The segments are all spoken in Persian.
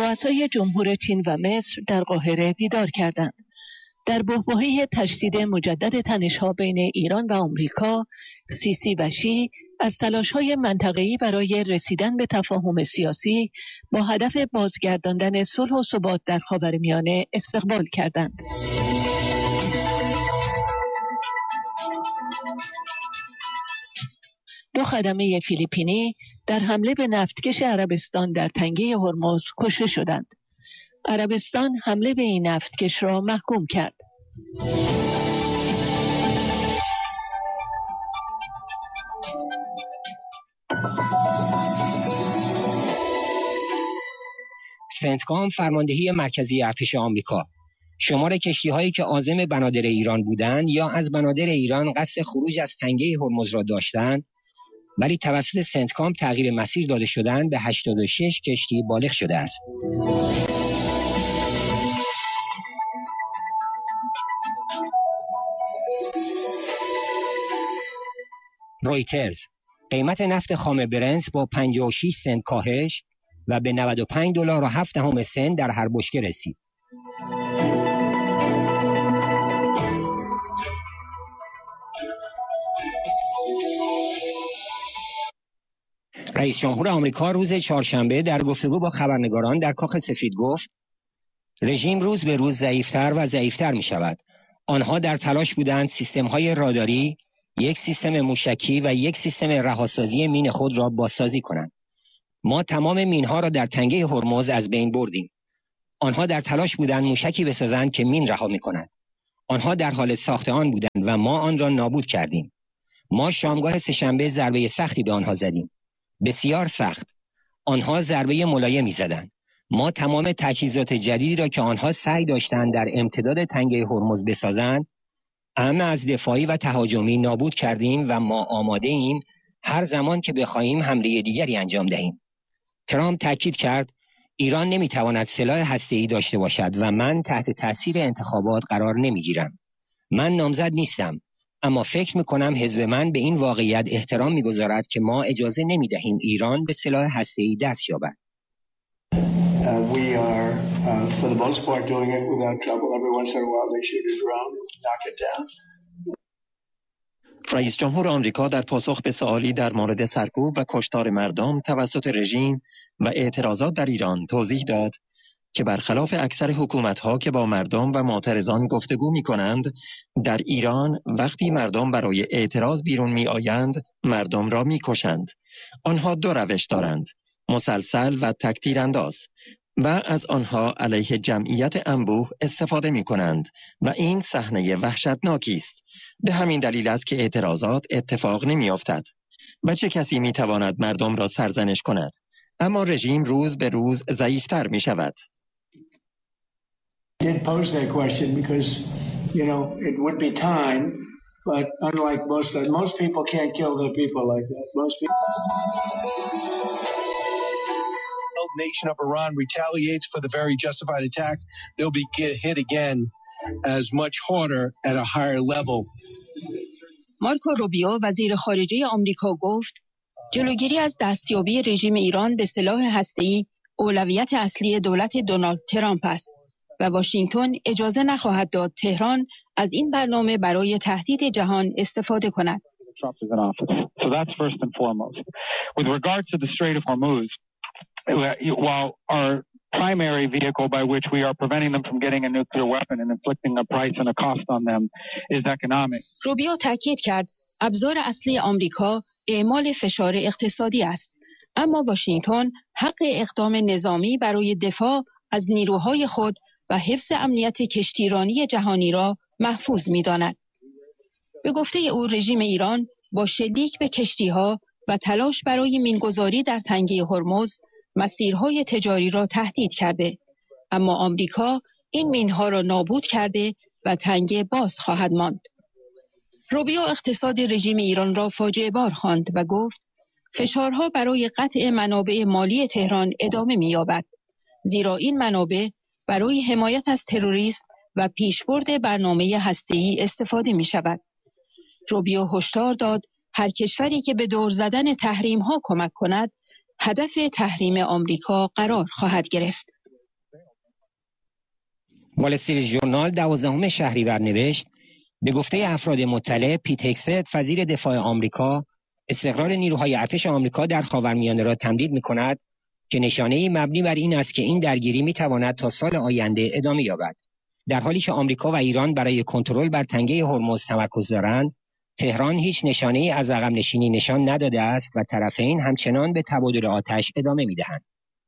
رؤسای جمهور چین و مصر در قاهره دیدار کردند. در بحبوحه تشدید مجدد تنش‌ها بین ایران و آمریکا، سیسی و شی از تلاش‌های منطقه‌ای برای رسیدن به تفاهم سیاسی با هدف بازگرداندن صلح و ثبات در خاورمیانه استقبال کردند. دو خدمه فیلیپینی در حمله به نفتکش عربستان در تنگه هرمز کشته شدند. عربستان حمله به این نفتکش را محکوم کرد. سنتکام فرماندهی مرکزی ارتش آمریکا شمار کشتی‌هایی که عازم بنادر ایران بودند یا از بنادر ایران قصد خروج از تنگه هرمز را داشتند ولی توسط سنتکام تغییر مسیر داده شدند به 86 کشتی بالغ شده است. رویترز قیمت نفت خام برنت با 56 سنت کاهش و به $95.07 سنت در هر بشکه رسید. رئیس جمهور آمریکا روز چهارشنبه در گفتگو با خبرنگاران در کاخ سفید گفت رژیم روز به روز ضعیفتر و ضعیفتر می شود. آنها در تلاش بودند سیستم‌های راداری، یک سیستم موشکی و یک سیستم رهاسازی مین خود را بازسازی کنند. ما تمام مینها را در تنگه هرمز از بین بردیم. آنها در تلاش بودند موشکی بسازند که مین رها می‌کند. آنها در حال ساخت آن بودند و ما آن را نابود کردیم. ما شامگاه سه‌شنبه ضربه سختی به آنها زدیم. بسیار سخت. آنها ضربه ملایمی زدند. ما تمام تجهیزات جدیدی را که آنها سعی داشتند در امتداد تنگه هرمز بسازند، اما از دفاعی و تهاجمی نابود کردیم و ما آماده ایم هر زمان که بخواهیم حمله دیگری انجام دهیم. ترامپ تاکید کرد ایران نمیتواند سلاح هسته‌ای داشته باشد و من تحت تاثیر انتخابات قرار نمیگیرم. من نامزد نیستم، اما فکر میکنم حزب من به این واقعیت احترام میگذارد که ما اجازه نمیدهیم ایران به سلاح هسته‌ای دست یابد. We are, for the most part, doing it without trouble. Every once in a while they shoot a drone, knock it down. رئیس جمهور آمریکا در پاسخ به سوالی در مورد سرکوب و کشتار مردم توسط رژیم و اعتراضات در ایران توضیح داد که برخلاف اکثر حکومت‌ها که با مردم و معترضان گفتگو می‌کنند، در ایران وقتی مردم برای اعتراض بیرون می‌آیند، مردم را می‌کشند. آنها دو روش دارند: مسلسل و تک‌تیرانداز، و از آنها علیه جمعیت انبوه استفاده می‌کنند و این صحنه وحشتناکی است. به همین دلیل است که اعتراضات اتفاق نمی‌افتد. و چه کسی می‌تواند مردم را سرزنش کند؟ اما رژیم روز به روز ضعیف‌تر می‌شود. I did pose that question because, it would be time, but unlike most people can't kill their people like that. Most people. Nation of Iran retaliates for the very justified attack, they'll be hit again as much harder at a higher level. مارکو روبیو وزیر خارجه آمریکا گفت جلوگیری از دستیابی رژیم ایران به سلاح هسته‌ای اولویت اصلی دولت دونالد ترامپ است و واشنگتن اجازه نخواهد داد تهران از این برنامه برای تهدید جهان استفاده کند. So that's first and foremost. With regard to the Strait of Hormuz, while our primary vehicle by which we are preventing them from getting a nuclear weapon and inflicting a price and a cost on them is economic. روبیو تاکید کرد ابزار اصلی آمریکا اعمال فشار اقتصادی است، اما واشنگتن حق اقدام نظامی برای دفاع از نیروهای خود و حفظ امنیت کشتیرانی جهانی را محفوظ می‌داند. به گفته او رژیم ایران با شلیک به کشتی‌ها و تلاش برای مینگذاری در تنگه هرمز مسیرهای تجاری را تهدید کرده، اما آمریکا این مینها را نابود کرده و تنگه باز خواهد ماند. روبیو اقتصاد رژیم ایران را فاجعه بار خواند و گفت فشارها برای قطع منابع مالی تهران ادامه می‌یابد، زیرا این منابع برای حمایت از تروریسم و پیشبرد برنامه هسته‌ای استفاده می‌شود. روبیو هشدار داد هر کشوری که به دور زدن تحریم‌ها کمک کند، هدف تحریم آمریکا قرار خواهد گرفت. وال استریت ژورنال 12 شهریور نوشت به گفته افراد مطلع، پیت هگست وزیر دفاع آمریکا استقرار نیروهای ارتش آمریکا در خاورمیانه را تمدید می‌کند که نشانه‌ای مبنی بر این است که این درگیری می‌تواند تا سال آینده ادامه یابد. در حالی که آمریکا و ایران برای کنترل بر تنگه هرمز تمرکز دارند، تهران هیچ نشانه‌ای از عقب نشینی نشان نداده است و طرفین همچنان به تبادل آتش ادامه می‌دهند.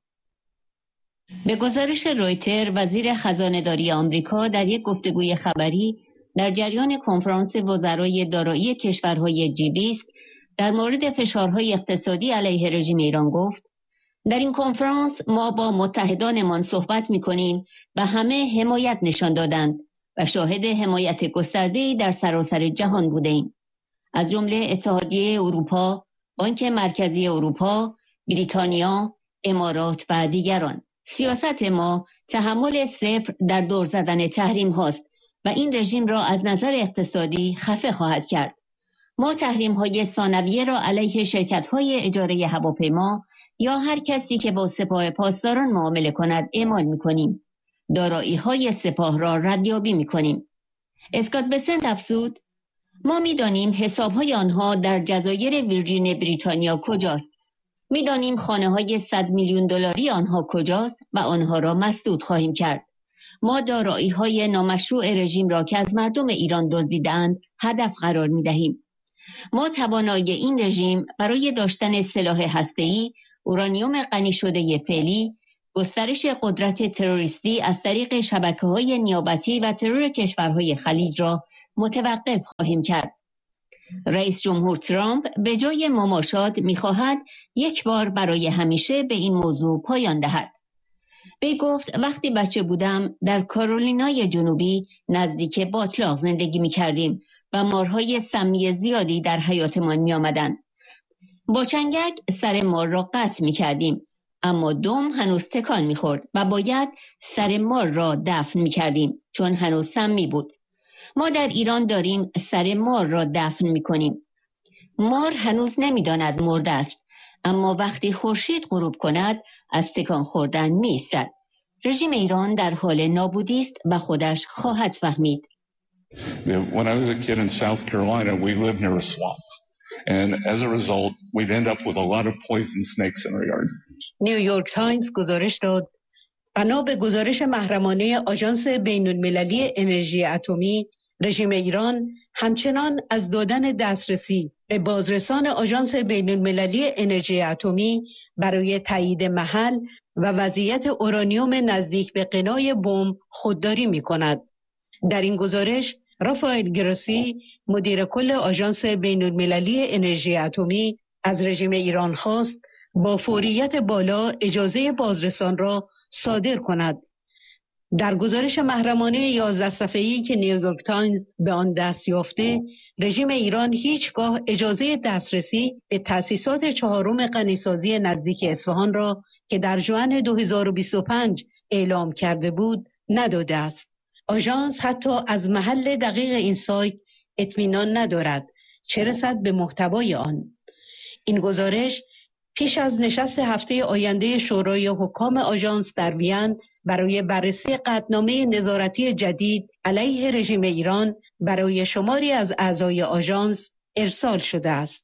به گزارش رویتر، وزیر خزانه‌داری آمریکا در یک گفتگوی خبری در جریان کنفرانس وزرای دارایی کشورهای G20 در مورد فشارهای اقتصادی علیه رژیم ایران گفت: در این کنفرانس ما با متحدانمان صحبت می‌کنیم و همه حمایت نشان دادند و شاهد حمایت گسترده‌ای در سراسر جهان بودیم، از جمله اتحادیه اروپا، بانک مرکزی اروپا، بریتانیا، امارات و دیگران. سیاست ما تحمل صفر در دور زدن تحریم هاست و این رژیم را از نظر اقتصادی خفه خواهد کرد. ما تحریم های ثانویه را علیه شرکت های اجاره هواپیما یا هر کسی که با سپاه پاسداران معامله کند اعمال می کنیم. دارایی های سپاه را ردیابی می کنیم. اسکات بسنت افزود: ما می دانیم حساب های آنها در جزایر ویرجین بریتانیا کجاست. می دانیم خانه های 100 میلیون دلاری آنها کجاست و آنها را مسدود خواهیم کرد. ما دارایی های نامشروع رژیم را که از مردم ایران دزدیدند هدف قرار می دهیم. ما توانایی این رژیم برای داشتن سلاح هسته‌ای، اورانیوم غنی شده فعلی، گسترش قدرت تروریستی از طریق شبکه‌های نیابتی و ترور کشورهای خلیج را متوقف خواهیم کرد. رئیس جمهور ترامپ به جای مماشات می‌خواهد یک بار برای همیشه به این موضوع پایان دهد. وی گفت: وقتی بچه بودم در کارولینای جنوبی نزدیک باتلاق زندگی می‌کردیم و مارهای سمی زیادی در حیاتمان می‌آمدند. با چنگک سر مار را قطع می‌کردیم، اما دم هنوز تکان می‌خورد و باید سر مار را دفن می‌کردیم چون هنوز سمی بود. ما در ایران داریم سر مار را دفن می‌کنیم. مار هنوز نمی‌داند مرده است، اما وقتی خورشید غروب کند از تکان خوردن می‌ایستد. رژیم ایران در حال نابودی است و خودش خواهد فهمید. When I was a kid in South Carolina, we lived near a swamp. And as a result, we'd end up with a lot of poison snakes in our yard. نیویورک تایمز گزارش داد: بنا به گزارش محرمانه آژانس بین‌المللی انرژی اتمی، رژیم ایران همچنان از دادن دسترسی به بازرسان آژانس بین‌المللی انرژی اتمی برای تایید محل و وضعیت اورانیوم نزدیک به غنای بمب خودداری می‌کند. در این گزارش رافائل گروسی، مدیر کل آژانس بین‌المللی انرژی اتمی، از رژیم ایران خواست با فوریت بالا اجازه بازرسان را صادر کند. در گزارش محرمانه 11 صفحه‌ای که نیویورک تایمز به آن دست یافته، رژیم ایران هیچگاه اجازه دسترسی به تأسیسات چهارم غنیسازی نزدیک اصفهان را که در ژوئن 2025 اعلام کرده بود نداده است. آژانس حتی از محل دقیق این سایت اطمینان ندارد، چه رسد به محتوای آن. این گزارش پیش از نشست هفته آینده شورای حکام آژانس در وین برای بررسی قطعنامه نظارتی جدید علیه رژیم ایران برای شماری از اعضای آژانس ارسال شده است.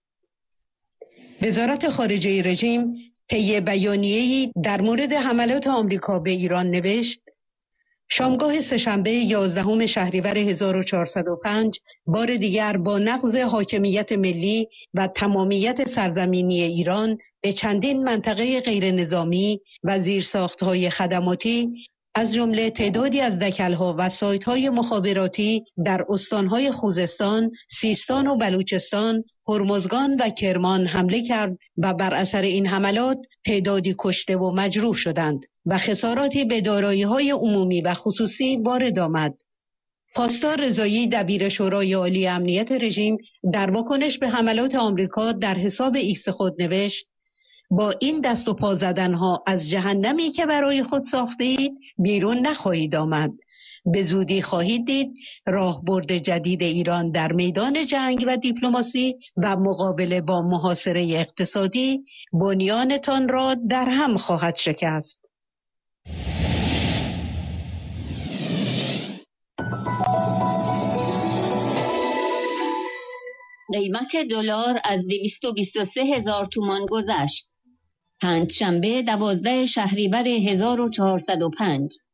وزارت خارجه رژیم طی بیانیه‌ای در مورد حملات آمریکا به ایران نوشت: شامگاه سه‌شنبه 11 شهریور 1405 بار دیگر با نقض حاکمیت ملی و تمامیت سرزمینی ایران به چندین منطقه غیر نظامی و زیرساخت‌های خدماتی از جمله تعدادی از دکل‌ها و سایت‌های مخابراتی در استان‌های خوزستان، سیستان و بلوچستان، هرمزگان و کرمان حمله کرد و بر اثر این حملات تعدادی کشته و مجروح شدند و خساراتی به دارایی‌های عمومی و خصوصی وارد آمد. پاسدار رضایی، دبیر شورای عالی امنیت رژیم، در واکنش به حملات آمریکا در حساب ایکس خود نوشت: با این دست و پا زدنها از جهنمی که برای خود ساختید بیرون نخواهید آمد. به زودی خواهید دید راهبرد جدید ایران در میدان جنگ و دیپلماسی و مقابله با محاصره اقتصادی بنیانتان را در هم خواهد شکست. قیمت دلار از 223,000 تومان گذشت. پنجشنبه 12 شهریور 1405